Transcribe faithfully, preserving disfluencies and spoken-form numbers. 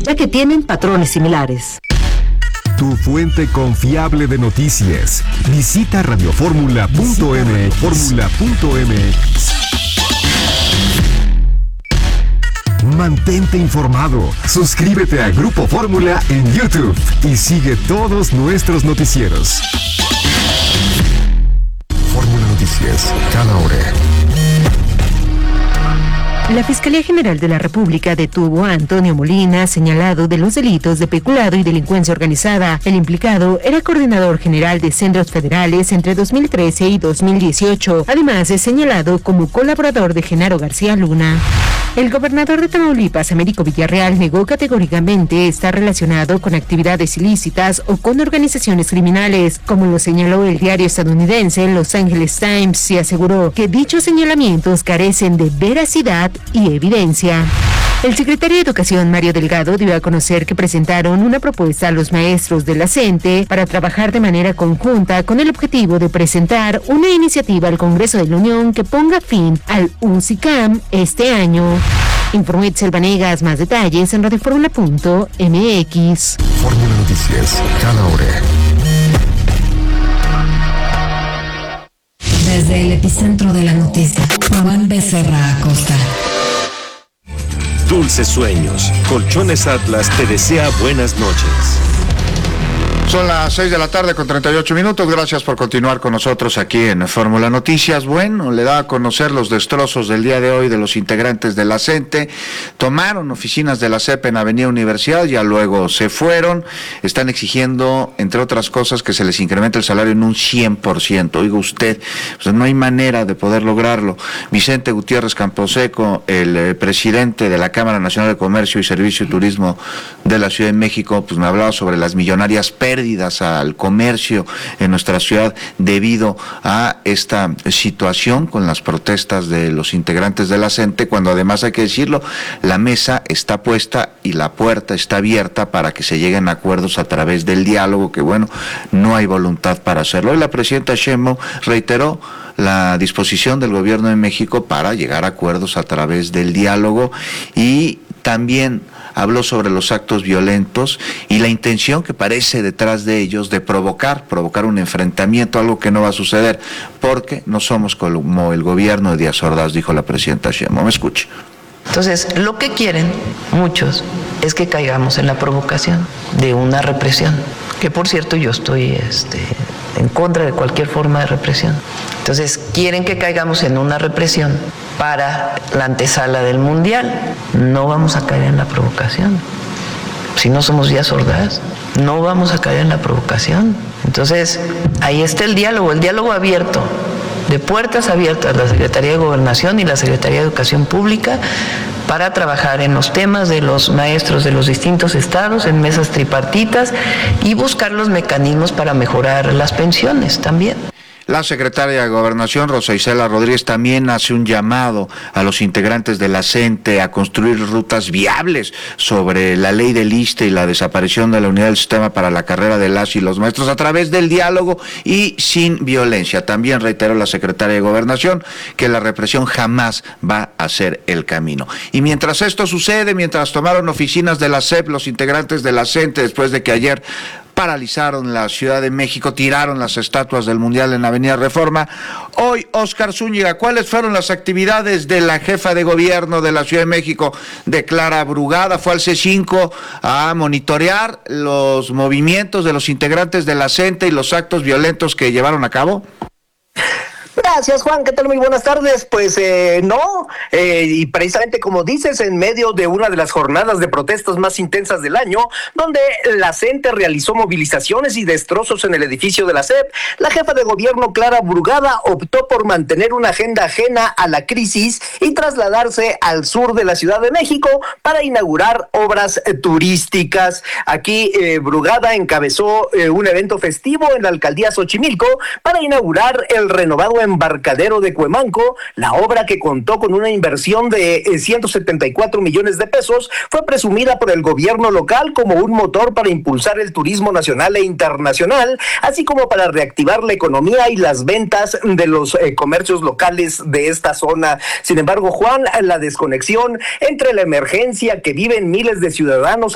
ya que tienen patrones similares. Tu fuente confiable de noticias. Visita radioformula punto m x. Fórmula punto m x. Mantente informado. Suscríbete a Grupo Fórmula en YouTube y sigue todos nuestros noticieros. Fórmula Noticias, cada hora. La Fiscalía General de la República detuvo a Antonio Molina, señalado de los delitos de peculado y delincuencia organizada. El implicado era coordinador general de centros federales entre dos mil trece y dos mil dieciocho. Además, es señalado como colaborador de Genaro García Luna. El gobernador de Tamaulipas, Américo Villarreal, negó categóricamente estar relacionado con actividades ilícitas o con organizaciones criminales, como lo señaló el diario estadounidense Los Angeles Times, y aseguró que dichos señalamientos carecen de veracidad y evidencia. El secretario de Educación, Mario Delgado, dio a conocer que presentaron una propuesta a los maestros de la CENTE para trabajar de manera conjunta con el objetivo de presentar una iniciativa al Congreso de la Unión que ponga fin al U C I C A M este año. Informó Itzel Vanegas. Más detalles en radioformula punto m x. Fórmula Noticias, cada hora. Desde el epicentro de la noticia, Juan Becerra Acosta. Dulces sueños. Colchones Atlas te desea buenas noches. Son las seis de la tarde con treinta y ocho minutos. Gracias por continuar con nosotros aquí en Fórmula Noticias. Bueno, le da a conocer los destrozos del día de hoy de los integrantes de la CENTE. Tomaron oficinas de la C E P en Avenida Universidad, ya luego se fueron. Están exigiendo, entre otras cosas, que se les incremente el salario en un cien por ciento. Oiga usted, pues no hay manera de poder lograrlo. Vicente Gutiérrez Camposeco, el eh, presidente de la Cámara Nacional de Comercio y Servicio y Turismo de la Ciudad de México, pues me hablaba sobre las millonarias pérdidas pérdidas al comercio en nuestra ciudad debido a esta situación con las protestas de los integrantes de la CENTE, cuando además hay que decirlo, la mesa está puesta y la puerta está abierta para que se lleguen a acuerdos a través del diálogo, que bueno, no hay voluntad para hacerlo. Hoy la presidenta Sheinbaum reiteró la disposición del gobierno de México para llegar a acuerdos a través del diálogo y también habló sobre los actos violentos y la intención que parece detrás de ellos de provocar, provocar un enfrentamiento, algo que no va a suceder, porque no somos como el gobierno de Díaz Ordaz, dijo la presidenta Sheinbaum. Me escuche. Entonces, lo que quieren muchos es que caigamos en la provocación de una represión, que por cierto yo estoy este, en contra de cualquier forma de represión. Entonces, quieren que caigamos en una represión para la antesala del Mundial. No vamos a caer en la provocación. Si no somos Díaz Ordaz, no vamos a caer en la provocación. Entonces, ahí está el diálogo, el diálogo abierto, de puertas abiertas, la Secretaría de Gobernación y la Secretaría de Educación Pública, para trabajar en los temas de los maestros de los distintos estados, en mesas tripartitas, y buscar los mecanismos para mejorar las pensiones también. La secretaria de Gobernación, Rosa Isela Rodríguez, también hace un llamado a los integrantes de la CENTE a construir rutas viables sobre la ley del ISSSTE y la desaparición de la unidad del sistema para la carrera de las y los maestros a través del diálogo y sin violencia. También reiteró la secretaria de Gobernación que la represión jamás va a ser el camino. Y mientras esto sucede, mientras tomaron oficinas de la C E P los integrantes de la CENTE, después de que ayer paralizaron la Ciudad de México, tiraron las estatuas del Mundial en Avenida Reforma. Hoy, Óscar Zúñiga, ¿cuáles fueron las actividades de la jefa de gobierno de la Ciudad de México, de Clara Brugada? Fue al C cinco a monitorear los movimientos de los integrantes de la CENTE y los actos violentos que llevaron a cabo. Gracias, Juan, ¿qué tal? Muy buenas tardes. Pues eh, no, eh, y precisamente como dices, en medio de una de las jornadas de protestas más intensas del año, donde la CENTE realizó movilizaciones y destrozos en el edificio de la C E P, la jefa de gobierno Clara Brugada optó por mantener una agenda ajena a la crisis y trasladarse al sur de la Ciudad de México para inaugurar obras eh, turísticas. Aquí eh, Brugada encabezó eh, un evento festivo en la alcaldía Xochimilco para inaugurar el renovado embarcadero de Cuemanco. La obra, que contó con una inversión de ciento setenta y cuatro millones de pesos, fue presumida por el gobierno local como un motor para impulsar el turismo nacional e internacional, así como para reactivar la economía y las ventas de los eh, comercios locales de esta zona. Sin embargo, Juan, la desconexión entre la emergencia que viven miles de ciudadanos